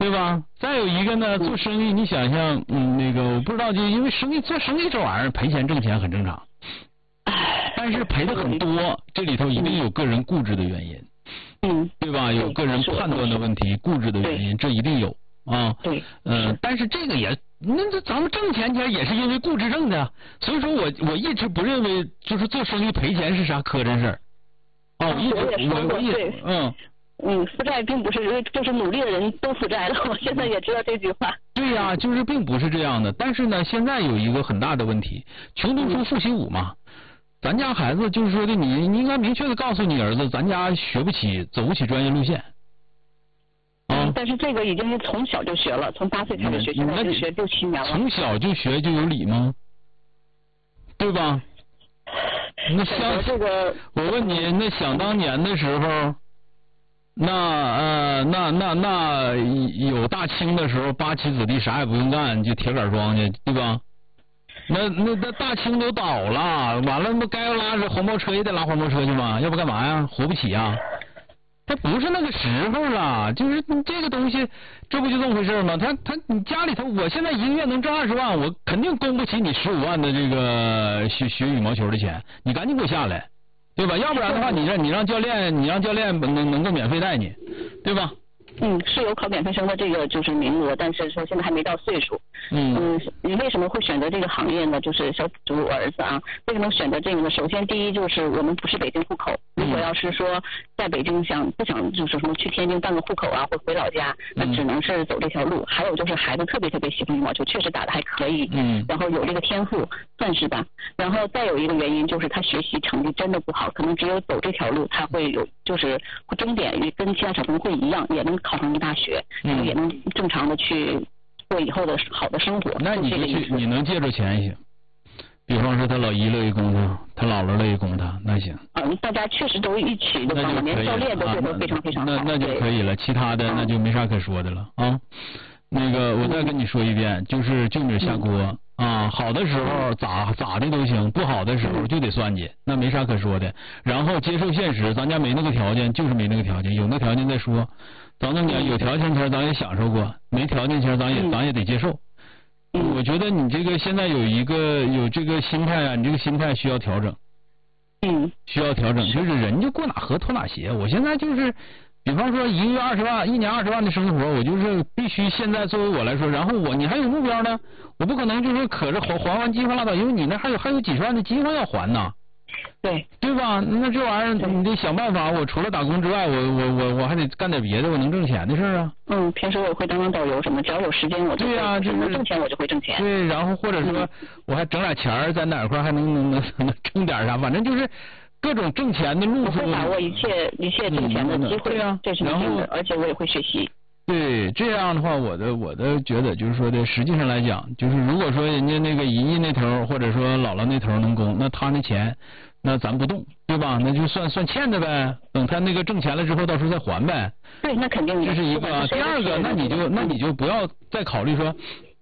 对吧？再有一个呢，做生意，你想想，那个我不知道，就因为做生意这玩意儿赔钱挣钱很正常，但是赔的很多，这里头一定有个人固执的原因，对吧？有个人判断的问题，固执的原因，这一定有啊。 对， 但是这个也，那这咱们挣钱也是因为固执挣的，所以说我一直不认为就是做生意赔钱是啥磕碜事儿。哦，我一直负债并不是就是努力的人都负债了，我现在也知道这句话。 对呀，就是并不是这样的。但是呢，现在有一个很大的问题，穷读书富习武嘛。咱家孩子就是说的，你应该明确的告诉你儿子，咱家学不起，走不起专业路线。 但是这个已经是从小就学了，从8岁开始学，现在已经学6、7年了。 从小就学就有理吗？对吧？那这个， 我问你，那想当年的时候，那有大清的时候，八旗子弟啥也不用干，就铁杆庄稼，对吧？那大清都倒了，完了那该拉着黄包车也得拉黄包车去嘛，要不干嘛呀？活不起呀。他不是那个时候了，就是这个东西，这不就这么回事吗？你家里头，我现在一个月能挣20万，我肯定供不起你15万的这个学羽毛球的钱，你赶紧给我下来，对吧？要不然的话，你让教练能够免费带你，对吧？ 是有考免费生的这个就是名额，但是说现在还没到岁数。你为什么会选择这个行业呢？就是小主儿子啊，为什么选择这个呢？首先第一就是我们不是北京户口，如果要是说在北京不想就是什么去天津办个户口啊，或回老家，那只能是走这条路。还有就是孩子特别喜欢羽毛球，确实打得还可以，然后有这个天赋，算是吧。然后再有一个原因就是他学习成绩真的不好，可能只有走这条路，他会有就是终点跟其他小朋友会一样，也能考上大学，然后也能正常的去过以后的好的生活。 那你能借着钱行，比方说他老姨乐意供他，他姥姥乐意供他，那行。 大家确实都一起的话，连教练都觉得非常非常好。 那就可以了，其他的那就没啥可说的了啊。那个我再跟你说一遍，就是就米下锅啊，好的时候咋的都行，不好的时候就得算计，那没啥可说的。然后接受现实，咱家没那个条件，就是没那个条件，有那条件再说。咱能讲有条件前咱也享受过，没条件前咱也得接受。我觉得你这个现在有这个心态啊，你这个心态需要调整。需要调整，就是人就过哪河脱哪鞋。我现在就是，比方说一个月20万，一年20万的生活，我就是必须现在作为我来说，然后你还有目标呢，我不可能就是可着还完饥荒拉倒，因为你那还有几十万的饥荒要还呢。对吧？那这玩意儿你得想办法。我除了打工之外，我还得干点别的，我能挣钱的事儿啊。 平时我也会当导游什么，只要有时间我就对呀， 能挣钱我就会挣钱。 对，然后或者说我还整点钱在哪块还能挣点啥，反正就是各种挣钱的路子。 我会把握一切挣钱的机会。 对呀， 这是一定的，而且我也会学习。 对，这样的话，我的觉得就是说的，实际上来讲，就是如果说人家那个姨姨那头或者说姥姥那头能供，那他那钱，那咱不动，对吧？那就算欠的呗，等他那个挣钱了之后，到时候再还呗。 对，那肯定的。 这是一个。第二个，那你就不要再考虑说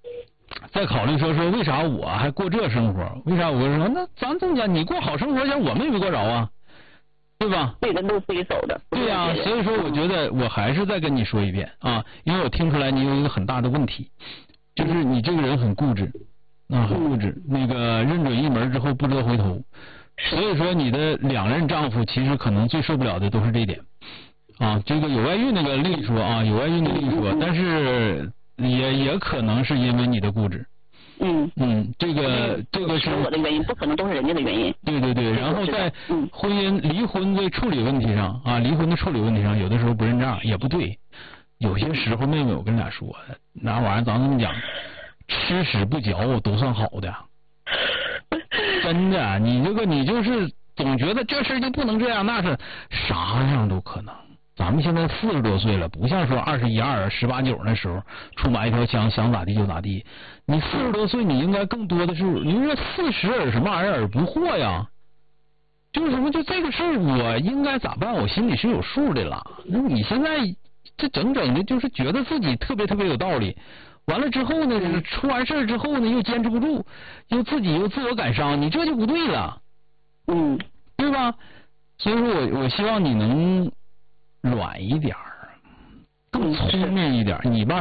为啥我还过这生活？为啥我说那咱这么讲，你过好生活，像我们也没过着啊。对吧？ 自己的路自己走的。 对呀，所以说我觉得我还是再跟你说一遍啊，因为我听出来你有一个很大的问题，就是你这个人很固执啊，很固执，那个认准一门之后不知道回头，所以说你的2任丈夫其实可能最受不了的都是这一点啊。这个有外遇那个另说啊，有外遇那个另说，但是也可能是因为你的固执。这个是我的原因，不可能都是人家的原因。 对，然后在离婚的处理问题上啊，离婚的处理问题上，有的时候不认账也不对。有些时候，妹妹，我跟你俩说，那玩意儿咱跟你讲，吃屎不嚼都算好的。真的，你就是总觉得这事就不能这样，那是啥样都可能。咱们现在40多岁了，不像说21、22、18、19那时候出马一条枪，想咋地就咋地。你40多岁，你应该更多的是，你说40耳什么玩意儿耳不惑呀？就是什么，就这个事儿我应该咋办，我心里是有数的了。那你现在这整的，就是觉得自己特别有道理。完了之后呢，出完事儿之后呢，又坚持不住，又自我感伤，你这就不对了。对吧？所以说我希望你能软一点，更聪明一点。你吧。